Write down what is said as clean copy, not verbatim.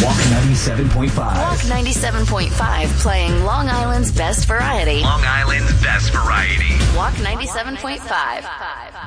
Walk 97.5. Walk 97.5, playing Long Island's best variety. Long Island's best variety. Walk 97.5.